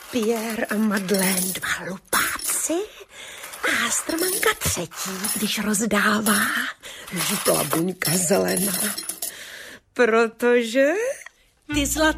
Pierre a Madeleine, 2 hlupáci a Hastrmanka 3, když rozdává žlutá buňka zelená. Protože ty zlatý